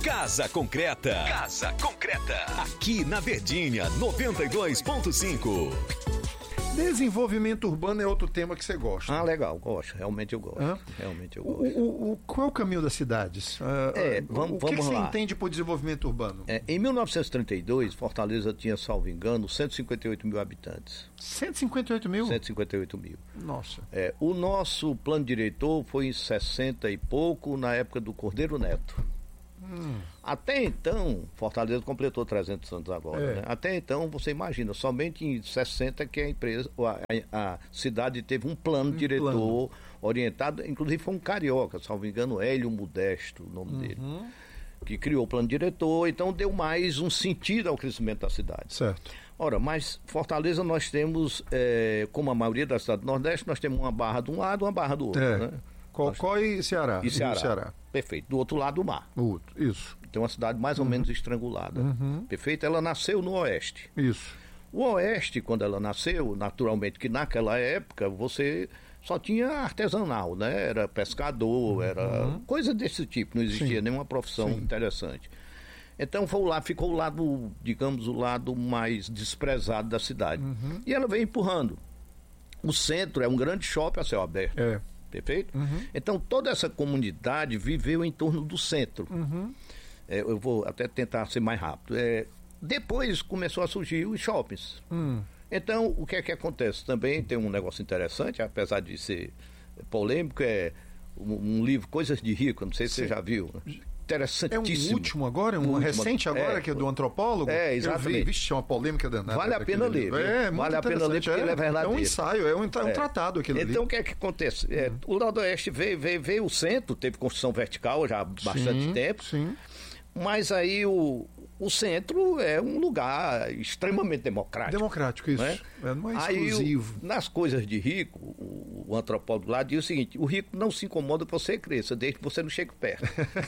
Casa Concreta. Casa Concreta. Aqui na Verdinha 92.5. Desenvolvimento urbano é outro tema que você gosta. Ah, legal, gosto. Realmente eu gosto. Realmente eu gosto. Qual é o caminho das cidades? Vamos o que você lá. entende por desenvolvimento urbano? Em 1932, Fortaleza tinha, salvo engano, 158 mil habitantes. 158 mil? 158 mil. Nossa. O nosso plano diretor foi em 60 e pouco, na época do Cordeiro Neto. Até então, Fortaleza completou 300 anos agora, né? Até então, você imagina, somente em 60 que a empresa, a cidade teve um plano diretor orientado, inclusive foi um carioca, salvo engano, Hélio Modesto, o nome dele, que criou o plano diretor, então deu mais um sentido ao crescimento da cidade. Certo. Ora, mas Fortaleza nós temos, como a maioria das cidades do Nordeste, nós temos uma barra de um lado, uma barra do outro, né? Cocó e Ceará. E Ceará. Perfeito. Do outro lado do mar. Isso. Tem uma cidade mais ou menos estrangulada. Perfeito? Ela nasceu no oeste. Isso. O oeste, quando ela nasceu, naturalmente que naquela época você só tinha artesanal, né? Era pescador, era coisa desse tipo. Não existia nenhuma profissão interessante. Então ficou o lado, digamos, o lado mais desprezado da cidade. E ela veio empurrando. O centro é um grande shopping a céu aberto. Perfeito? Então toda essa comunidade viveu em torno do centro. Eu vou até tentar ser mais rápido. Depois começou a surgir os shoppings. Então o que é que acontece? Também tem um negócio interessante, apesar de ser polêmico, um livro Coisas de Rico, não sei se você já viu. Interessantíssimo. É um último agora? Recente agora, que é do antropólogo? Exatamente. Eu vi, é uma polêmica danada. Vale a pena ler. Vale a pena ler porque ele é verdadeiro. É um ensaio, é um tratado aquilo ali. Então o que é que acontece? O Nordeste veio o centro, teve construção vertical já há bastante tempo. Mas aí o centro é um lugar extremamente democrático. Democrático, isso. Né? Não é exclusivo. Aí, nas Coisas de Rico, o antropólogo lá diz o seguinte: o rico não se incomoda que você cresça, desde que você não chegue perto.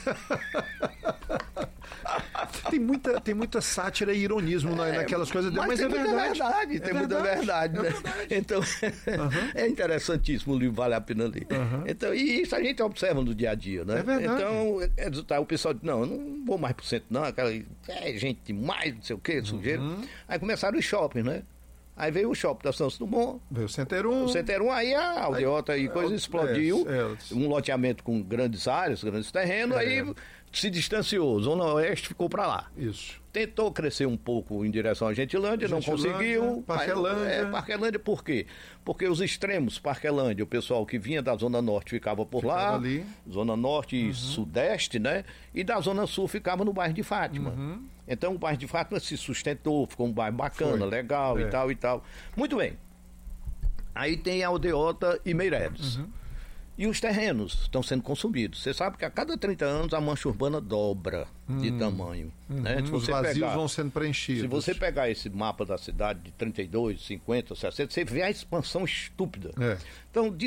Tem muita sátira e ironismo naquelas coisas, mas é verdade. Tem muita verdade, né? Então, é interessantíssimo, o livro vale a pena ler. Então, e isso a gente observa no dia a dia, né? É verdade. Então, o pessoal diz, não, eu não vou mais pro centro, não, aquela gente demais, não sei o que, sujeira. Aí começaram os shoppings, né? Aí veio o shopping da Santos Dumont. Veio o Center 1. O Center 1, aí a aldeota e coisa explodiu. Um loteamento com grandes áreas, grandes terrenos, aí se distanciou. Zona Oeste ficou para lá. Isso. Tentou crescer um pouco em direção à Gentilândia, não conseguiu. Parquelândia. Parquelândia por quê? Porque os extremos, Parquelândia, o pessoal que vinha da Zona Norte ficava lá. Ali. Zona Norte e Sudeste, né? E da Zona Sul ficava no bairro de Fátima. Então o bairro de Fátima se sustentou, ficou um bairro bacana, legal e tal e tal. Muito bem. Aí tem Aldeota e Meireles. E os terrenos estão sendo consumidos. Você sabe que a cada 30 anos a mancha urbana dobra de tamanho. Né? Os vazios vão sendo preenchidos. Se você pegar esse mapa da cidade de 32, 50, 60, você vê a expansão estúpida. Então, de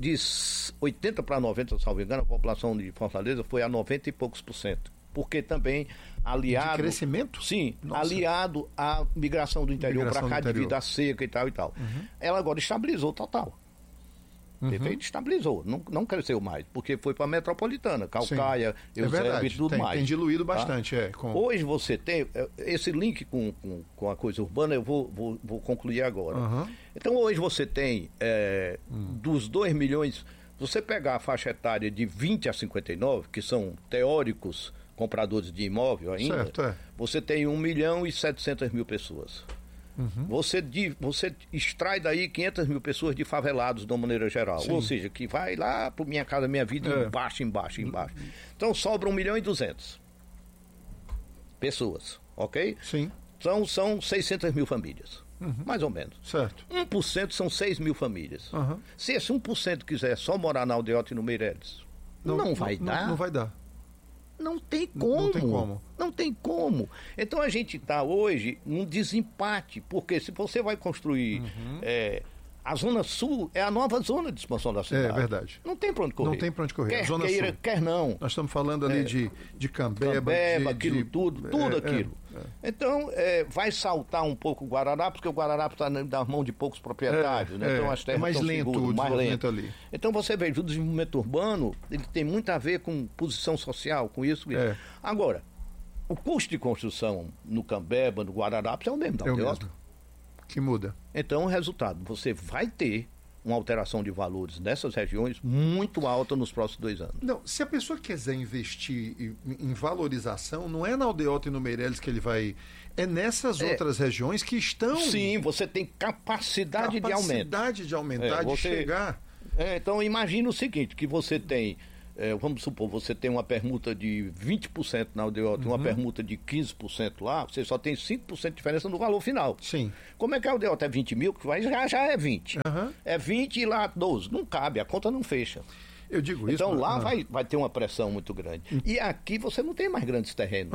80 para 90, salvo engano, a população de Fortaleza foi a 90 e poucos %. Porque também aliado... De crescimento? Sim, aliado à migração do interior para cá devido à seca e tal e tal. Ela agora estabilizou total. Perfeito? Estabilizou, não cresceu mais, porque foi para a metropolitana, Calcaia, Eusébio e tudo mais. Tem diluído bastante, Hoje você tem, esse link com a coisa urbana, eu vou concluir agora. Então hoje você tem, dos 2 milhões, você pegar a faixa etária de 20 a 59, que são teóricos compradores de imóvel ainda, você tem 1.700.000 pessoas. Você extrai daí 500 mil pessoas de favelados de uma maneira geral. Ou seja, que vai lá para Minha Casa Minha Vida, embaixo. Então sobra 1.200.000 pessoas, ok? Sim. Então são 600.000 famílias, mais ou menos. Certo. 1% são 6.000 famílias. Se esse 1% quiser só morar na Aldeota e no Meireles, não vai dar. Não vai dar. Não tem como. Não tem como. Então a gente está hoje num desempate, porque se você vai construir A Zona Sul é a nova zona de expansão da cidade. É verdade. Não tem para onde correr. Não tem para onde correr. Quer Zona queira, Sul. quer não. Nós estamos falando ali de Cambeba, tudo aquilo. Então, vai saltar um pouco o Guararapes, porque o Guararapes está nas mãos de poucos proprietários, né? Então as terras mais estão lento seguras, o mais desenvolvimento lento ali. Então você veja, o desenvolvimento urbano, ele tem muito a ver com posição social, com isso. Agora, o custo de construção no Cambeba, no Guararapes, é o mesmo, É o mesmo. Que muda. Então, o resultado, você vai ter uma alteração de valores nessas regiões muito alta nos próximos 2 anos. Não, se a pessoa quiser investir em valorização, não é na Aldeota e no Meireles que ele vai... É nessas outras regiões que estão... Sim, você tem capacidade de aumento. Capacidade de aumentar, de chegar... Então, imagina o seguinte, que você tem... vamos supor, você tem uma permuta de 20% na Aldeota e uma permuta de 15% lá, você só tem 5% de diferença no valor final. Sim. Como é que a Aldeota é 20 mil, já é 20. É 20 e lá 12. Não cabe, a conta não fecha. Eu digo isso. Então lá vai ter uma pressão muito grande. E aqui você não tem mais grandes terrenos.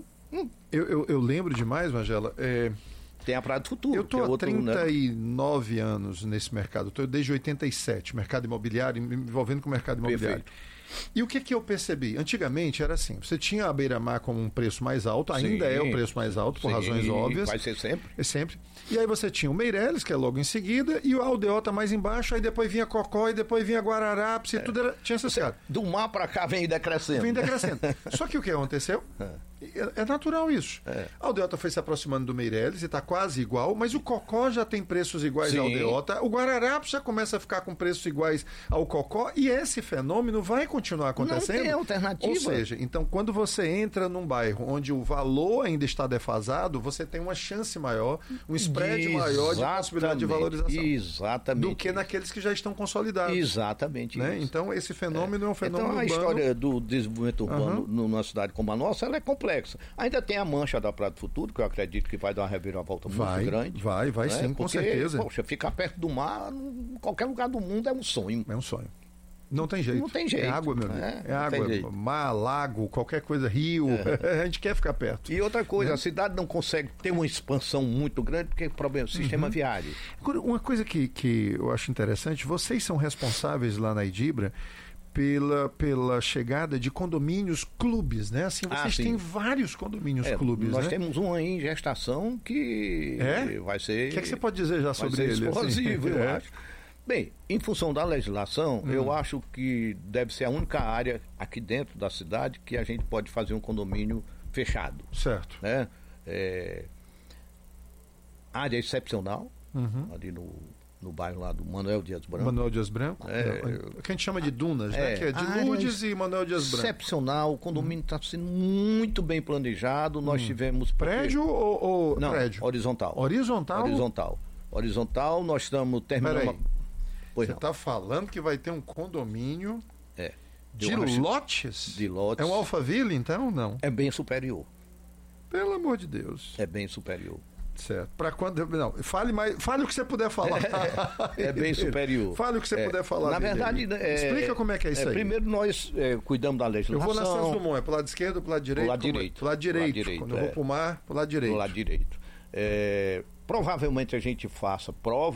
Eu lembro demais, Magela. Tem a Praia do Futuro. Eu estou há 39 anos nesse mercado. Estou desde 87, mercado imobiliário, me envolvendo com o mercado imobiliário. Perfeito. E o que eu percebi? Antigamente era assim, você tinha a Beira-Mar como um preço mais alto, ainda é o preço mais alto, por razões óbvias. Vai ser sempre. É sempre. E aí você tinha o Meireles, que é logo em seguida, e o Aldeota mais embaixo, aí depois vinha Cocó, e depois vinha Guararapes, e tudo tinha associado. Do mar para cá vem decrescendo. Vem decrescendo. Só que o que aconteceu? É natural isso. A Aldeota foi se aproximando do Meireles e está quase igual, mas o Cocó já tem preços iguais ao Aldeota, o Guararapes já começa a ficar com preços iguais ao Cocó, e esse fenômeno vai continuar acontecendo. Não tem alternativa. Ou seja, então quando você entra num bairro onde o valor ainda está defasado, você tem uma chance maior, um spread maior de possibilidade de valorização. Exatamente. Do que naqueles que já estão consolidados. Exatamente. Né? Então esse fenômeno é um fenômeno urbano. Então a história do desenvolvimento urbano numa cidade como a nossa, ela é complexa. Ainda tem a mancha da Praia do Futuro, que eu acredito que vai dar uma reviravolta muito grande. Vai sim, com certeza. Poxa, ficar perto do mar, em qualquer lugar do mundo é um sonho. É um sonho. Não tem jeito. Não tem jeito. É água, meu amigo. É água, mar, lago, qualquer coisa, rio. A gente quer ficar perto. E outra coisa, a cidade não consegue ter uma expansão muito grande porque é problema, sistema viário. Uma coisa que eu acho interessante, vocês são responsáveis lá na Idibra pela chegada de condomínios clubes, né? Assim, vocês têm vários condomínios clubes, nós temos um aí em gestação que vai ser... O que é que você pode dizer já sobre ele? Explosivo, eu acho. Bem, em função da legislação, eu acho que deve ser a única área aqui dentro da cidade que a gente pode fazer um condomínio fechado. Certo. Né? Área excepcional, ali no bairro lá do Manuel Dias Branco. Manuel Dias Branco? Que a gente chama de Dunas, né? Que é de Lourdes e Manuel Dias Branco. Excepcional, o condomínio está sendo muito bem planejado. Nós tivemos... Prédio ou não, prédio? Horizontal. Horizontal? Horizontal, nós estamos terminando... Você está falando que vai ter um condomínio de lotes? De lotes. É um Alphaville, então, não? É bem superior. Pelo amor de Deus. É bem superior. Certo. Para quando... Não, fale o que você puder falar. É bem superior. Fale o que você puder falar. Na verdade... Explica como é que é isso aí. Primeiro nós cuidamos da legislação. Eu vou na Santos Dumont, é pro lado esquerdo ou pro lado direito? Pro lado direito. Pro lado direito. Quando eu vou pro mar, pro lado direito. Pro lado direito. Provavelmente a gente faça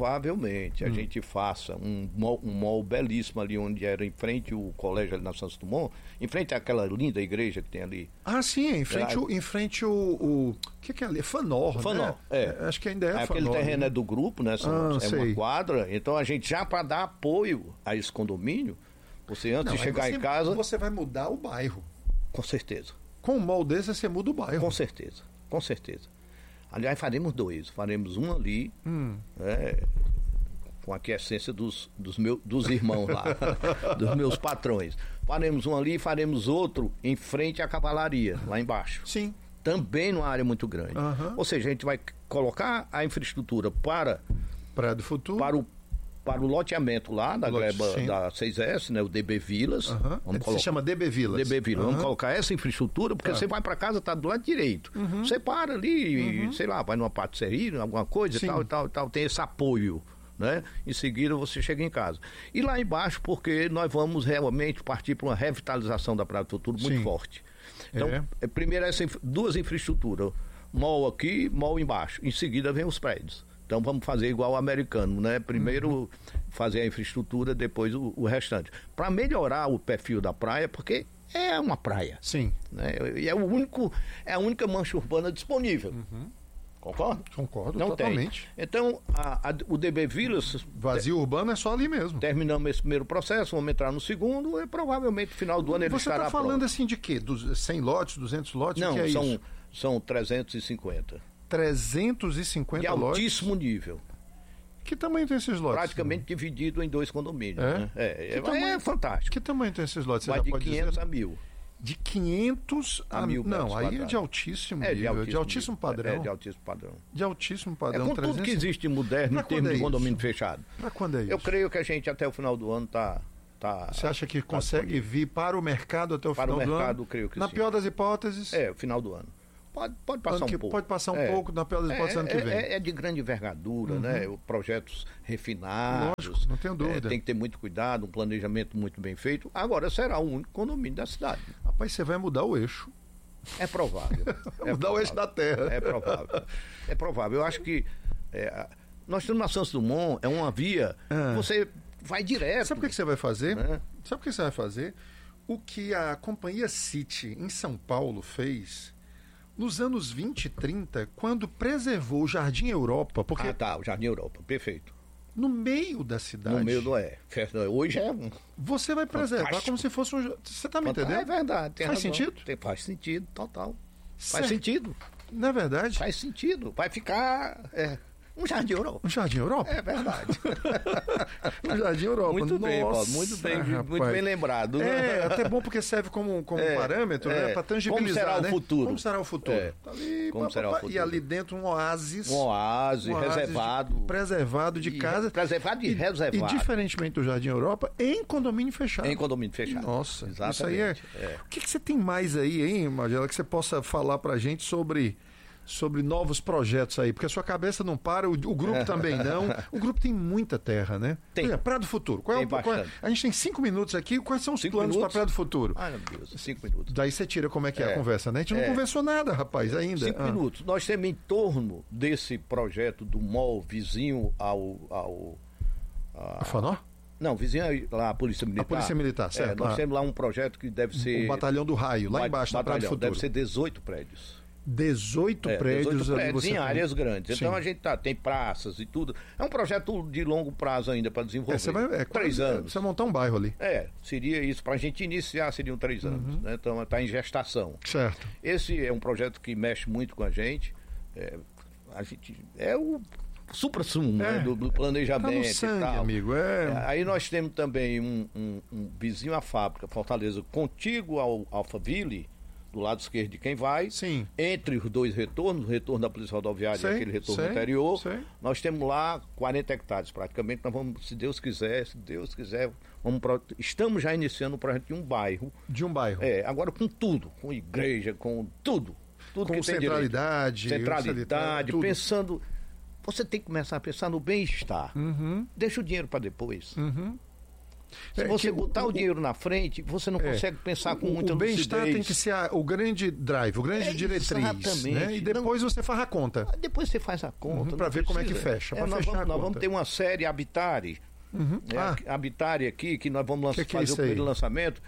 um mall belíssimo ali onde era em frente o colégio ali na Santos Dumont, em frente àquela linda igreja que tem ali. Ah, sim, em frente o que é ali? Fanor, né? Acho que ainda é Aquele Fanor. Terreno é do grupo, né? Uma quadra, então a gente já para dar apoio a esse condomínio, você antes de chegar em casa... Você vai mudar o bairro. Com certeza. Com um mall desse você muda o bairro. Com certeza. Aliás, faremos 2. Faremos um ali, com a aquiescência dos irmãos lá, dos meus patrões. Faremos um ali e faremos outro em frente à cavalaria, lá embaixo. Sim. Também numa área muito grande. Ou seja, a gente vai colocar a infraestrutura para Praia do Futuro, para o loteamento lá da gleba da 6S, né, o DB Vilas. Se chama DB Vilas. DB Vilas. Vamos colocar essa infraestrutura, porque você vai para casa, está do lado direito. Você para ali, sei lá, vai numa patisserie, alguma coisa e tal, tem esse apoio. Né? Em seguida você chega em casa. E lá embaixo, porque nós vamos realmente partir para uma revitalização da Praia do Futuro muito forte. Então, primeiro duas infraestruturas, mall aqui, mall embaixo. Em seguida vem os prédios. Então vamos fazer igual o americano, né? Primeiro fazer a infraestrutura, depois o restante. Para melhorar o perfil da praia, porque é uma praia. Sim. Né? E é a única mancha urbana disponível. Concorda? Concordo, não totalmente. Tem. Então, o DB Villas... Vazio urbano é só ali mesmo. Terminamos esse primeiro processo, vamos entrar no segundo, e provavelmente no final do ano ele estará pronto. Você está falando assim de quê? 100 lotes, 200 lotes? Não, o que é isso? São 350. 350 de lotes? De altíssimo nível. Que tamanho tem esses lotes? Praticamente dividido em 2 condomínios. É? Né? É fantástico. Que tamanho tem esses lotes? Você vai já de pode 500 dizer? a 1000. De 500 a 1000. Não, aí é de altíssimo nível. De altíssimo padrão. É de altíssimo padrão. De altíssimo padrão. Com 300... tudo que existe de moderno em termos de condomínio fechado. Para quando é isso? Eu creio que a gente até o final do ano está... Você acha que consegue vir para o mercado até o final do ano? Para o mercado, creio que sim. Na pior das hipóteses? É, o final do ano. Pode passar um pouco. Pode passar um pouco, na pior das hipóteses, ano que vem. É de grande envergadura, né? Projetos refinados. Lógico, não tenho dúvida. Tem que ter muito cuidado, um planejamento muito bem feito. Agora será o único condomínio da cidade. Rapaz, você vai mudar o eixo. É provável. Mudar o eixo da terra. É provável. É provável. Eu acho que nós temos na Santos Dumont, é uma via, você vai direto. Sabe o que você vai fazer? Sabe o que você vai fazer? O que a companhia City em São Paulo fez nos anos 20 e 30, quando preservou o Jardim Europa, porque... o Jardim Europa, perfeito. No meio da cidade. No meio hoje é você vai preservar fantástico. Como se fosse um... Você está me entendendo? É verdade. Faz sentido? Faz sentido, total. Certo. Faz sentido. Não é verdade? Faz sentido. Vai ficar... Um Jardim Europa. Um Jardim Europa? É verdade. Um Jardim Europa. Muito bem, Paulo. Muito bem lembrado. Né? Até bom porque serve como parâmetro, né? Para tangibilizar. Como será o futuro? Como será o futuro? Tá ali, como será o futuro? E ali dentro um oásis. Um oásis reservado. Preservado de casa. Preservado e reservado. E diferentemente do Jardim Europa, em condomínio fechado. Em condomínio fechado. Nossa, exatamente. Isso aí O que você tem mais aí, hein, Magela, que você possa falar pra gente sobre novos projetos aí, porque a sua cabeça não para, o grupo também não. O grupo tem muita terra, né? Tem. Praia do Futuro. A gente tem 5 minutos aqui, quais são os planos para Praia do Futuro? Ai, meu Deus, 5 minutos. Daí você tira como é que é a conversa, né? A gente não conversou nada, rapaz, ainda. 5 minutos. Nós temos em torno desse projeto do mall vizinho ao Fanó? Não, vizinho lá, a Polícia Militar. A Polícia Militar, certo. Nós temos lá um projeto que deve ser... O Batalhão do Raio, lá embaixo, na Praia do Futuro. Deve ser 18 prédios. 18 prédios em áreas grandes. Sim. Então a gente tem praças e tudo. É um projeto de longo prazo ainda para desenvolver. 3 anos. Você montar um bairro ali. Seria isso. Para a gente iniciar, seriam 3 anos. Né? Então está em gestação. Certo. Esse é um projeto que mexe muito com a gente. A gente é o supra-sumo do planejamento. Tá no sangue, e tal. Amigo. Aí nós temos também um vizinho à fábrica, Fortaleza, contíguo ao Alphaville, do lado esquerdo de quem vai. Sim. Entre os 2 retornos, o retorno da Polícia Rodoviária e aquele retorno anterior, nós temos lá 40 hectares praticamente. Nós vamos, se Deus quiser, estamos já iniciando o projeto de um bairro. De um bairro. Agora com tudo, com igreja, com tudo. Tudo com que centralidade. Centralidade, pensando... Você tem que começar a pensar no bem-estar. Deixa o dinheiro para depois. Se você botar o dinheiro na frente, você não consegue pensar com muita lucidez. O bem-estar tem que ser o grande drive, o grande diretriz. Exatamente. Né? E depois você faz a conta. Depois você faz a conta. Para ver como é que fecha. Nós vamos ter uma série Habitare. Habitare aqui, que nós vamos fazer o primeiro lançamento.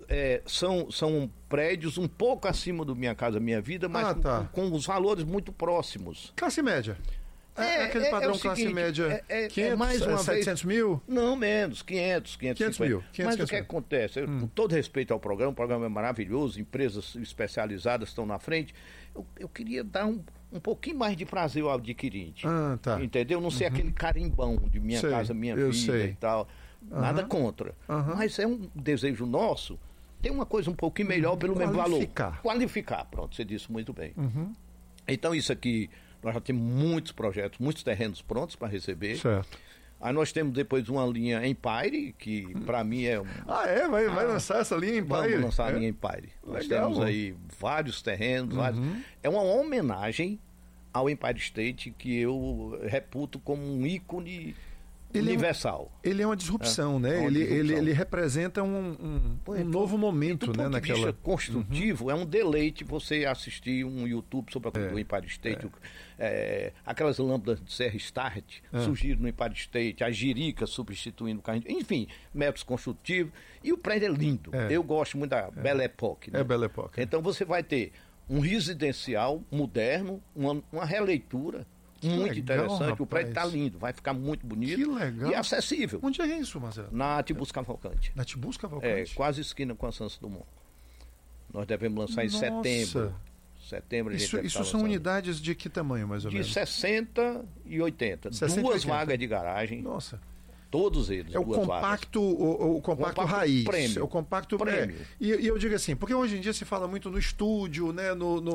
São prédios um pouco acima do Minha Casa Minha Vida, mas com os valores muito próximos. Classe média. Aquele padrão classe média, 500, mais uma 700 vez, mil? Não, menos, 500 mil. Mas o que acontece? Com todo respeito ao programa, o programa é maravilhoso, empresas especializadas estão na frente. Eu queria dar um pouquinho mais de prazer ao adquirente. Entendeu? Não ser aquele carimbão de Minha Casa Minha Vida e tal. Nada contra. Mas é um desejo nosso ter uma coisa um pouquinho melhor pelo mesmo valor. Qualificar. Pronto, você disse muito bem. Então isso aqui... Nós já temos muitos projetos, muitos terrenos prontos para receber. Certo. Aí nós temos depois uma linha Empire, que para mim é... Vai lançar essa linha Empire? Vamos lançar a linha Empire. Nós temos aí vários terrenos. É uma homenagem ao Empire State que eu reputo como um ícone universal. Ele é uma disrupção, né? Ele representa um novo momento, né? Do ponto de vista construtivo, é um deleite você assistir um YouTube sobre o Empire State. Aquelas lâmpadas de serra Start surgiram no Empire State, a Jirica substituindo o carrinho. Enfim, métodos construtivos. E o prédio é lindo. Eu gosto muito da Belle Époque. Né? Belle Époque. Então você vai ter um residencial moderno, uma releitura muito interessante. Rapaz. O prédio está lindo, vai ficar muito bonito. Que legal. E acessível. Onde é isso, Marcelo? Na Tibus Cavalcante. Na Tibus Cavalcante? Quase esquina com a Santos Dumont. Nós devemos lançar em setembro. A gente isso são unidades de que tamanho, mais ou menos? De 60 e 80. 2 vagas de garagem. Nossa. Todos eles. É o compacto, o compacto raiz. Prêmio. É o compacto prêmio. E eu digo assim, porque hoje em dia se fala muito no estúdio, né?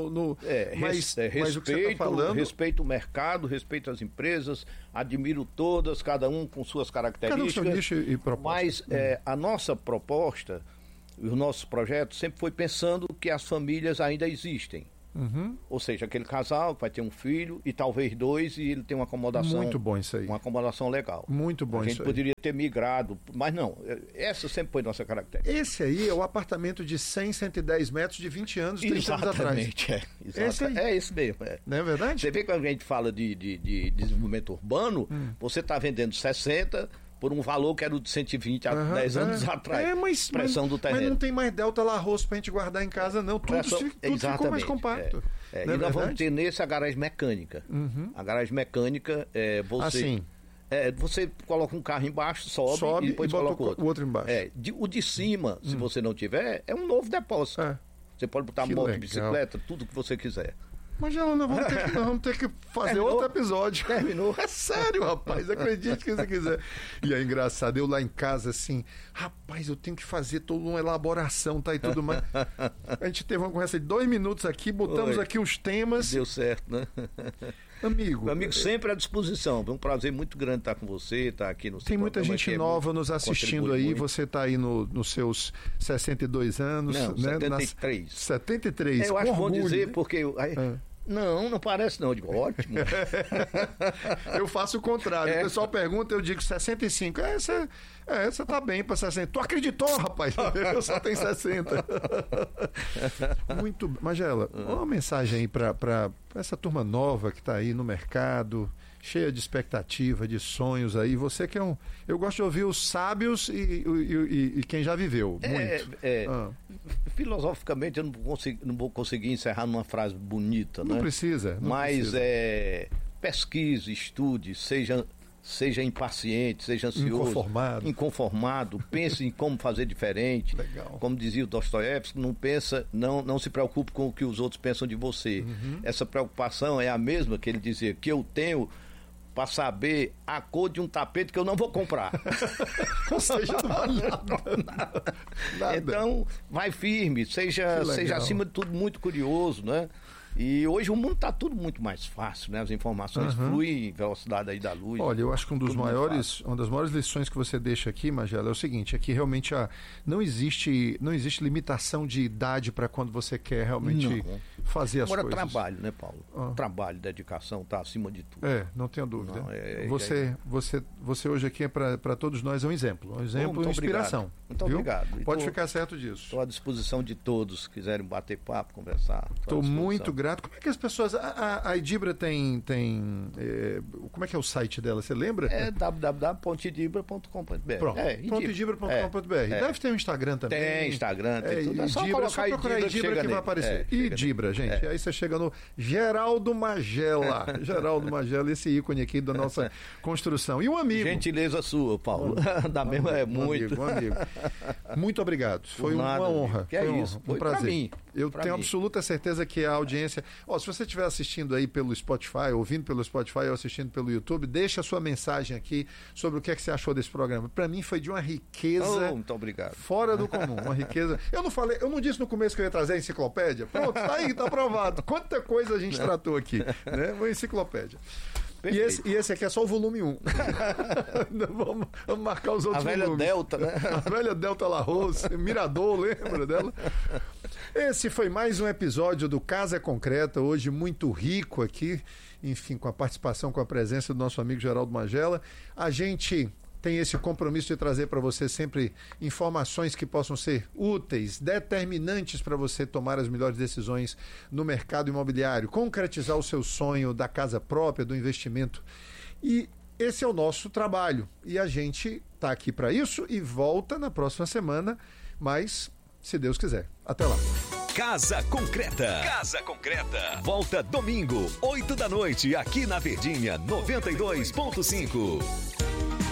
Mas o que você está falando... Respeito o mercado, respeito as empresas, admiro todas, cada um com suas características. Cada um seu nicho e proposta. Mas a nossa proposta, o nosso projeto sempre foi pensando que as famílias ainda existem. Ou seja, aquele casal que vai ter um filho e talvez 2 e ele tem uma acomodação. Muito bom isso aí. Uma acomodação legal. Muito bom isso aí. A gente poderia ter migrado, mas não. Essa sempre foi nossa característica. Esse aí é o apartamento de 100, 110 metros de 20 anos, 30 anos atrás. É isso mesmo. Não é verdade? Você vê que quando a gente fala de desenvolvimento urbano, você está vendendo 60 por um valor que era o de 120 há 10 anos atrás. Pressão do terreno. Mas não tem mais Delta Larrosso pra gente guardar em casa, não. Tudo ficou mais compacto. E nós vamos ter nesse a garagem mecânica. A garagem mecânica, você coloca um carro embaixo, sobe e depois coloca o outro embaixo. O de cima, se você não tiver, é um novo depósito. Você pode botar moto, bicicleta, tudo que você quiser. Mas já nós vamos ter que fazer outro episódio. Terminou. É sério, rapaz. Acredite que você quiser. E é engraçado. Eu lá em casa, assim, rapaz, eu tenho que fazer toda uma elaboração, tá? E tudo mais. A gente teve uma conversa de 2 minutos aqui, botamos aqui uns temas. Deu certo, né? Amigo. Meu amigo sempre à disposição. É um prazer muito grande estar com você, estar aqui no seu Tem muita gente nova nos assistindo aí. Muito. Você está aí nos seus 62 anos. Não, né? 73. 73. Eu acho bom dizer, porque... Não parece não. Eu digo, ótimo. Eu faço o contrário. O pessoal pergunta, eu digo 65. Você tá bem para 60. Tu acreditou, rapaz? Eu só tenho 60. Muito. Magela, uma mensagem aí para essa turma nova que está aí no mercado, cheia de expectativa, de sonhos aí. Você que é um... Eu gosto de ouvir os sábios e quem já viveu. Muito. Filosoficamente, eu não vou conseguir encerrar numa frase bonita, né? Não precisa. Mas pesquise, estude, seja impaciente, seja ansioso, inconformado, pense em como fazer diferente. Legal. Como dizia o Dostoiévski, não se preocupe com o que os outros pensam de você. Essa preocupação é a mesma que ele dizia, que eu tenho para saber a cor de um tapete que eu não vou comprar. Ou seja, não vale nada. Então, vai firme, seja acima de tudo muito curioso, né? E hoje o mundo está tudo muito mais fácil, né? As informações fluem em velocidade aí da luz. Olha, eu acho que uma das maiores lições que você deixa aqui, Magela, é o seguinte, é que realmente não existe limitação de idade para quando você quer realmente fazer as coisas. Agora, trabalho, né, Paulo? Trabalho, dedicação, está acima de tudo. Não tenho dúvida. Você hoje aqui para todos nós é um exemplo. Um exemplo e inspiração. Muito obrigado. Pode ficar certo disso. Estou à disposição de todos, se quiserem bater papo, conversar. Estou muito grato. Como é que as pessoas... A Idibra tem como é que é o site dela? Você lembra? É www.idibra.com.br. Pronto. Idibra.com.br. Deve ter um Instagram também. Tem Instagram, tem tudo. É só procurar Idibra que vai aparecer. Idibra, gente. Aí você chega no Geraldo Magela. Geraldo Magela, esse ícone aqui da nossa construção. E um amigo. Gentileza sua, Paulo. Da mesma muito. Um amigo. Muito obrigado. Foi uma honra. Que é isso. Um prazer. Eu tenho absoluta certeza que a audiência... se você estiver assistindo aí pelo Spotify, ouvindo pelo Spotify ou assistindo pelo YouTube, deixa a sua mensagem aqui sobre o que é que você achou desse programa. Para mim foi de uma riqueza... muito obrigado. Fora do comum. Uma riqueza... Eu não disse no começo que eu ia trazer a enciclopédia? Pronto, tá aí, tá aprovado. Quanta coisa a gente tratou aqui, né? Uma enciclopédia. E esse aqui é só o volume 1. vamos marcar os outros volumes. A velha Delta, né? A velha Delta La Rose, Mirador, lembra dela? Esse foi mais um episódio do Casa Concreta, hoje muito rico aqui, enfim, com a participação, com a presença do nosso amigo Geraldo Magela. A gente tem esse compromisso de trazer para você sempre informações que possam ser úteis, determinantes para você tomar as melhores decisões no mercado imobiliário, concretizar o seu sonho da casa própria, do investimento. E esse é o nosso trabalho. E a gente está aqui para isso e volta na próxima semana, mas se Deus quiser. Até lá. Casa Concreta. Casa Concreta. Volta domingo, 8 da noite, aqui na Verdinha 92.5.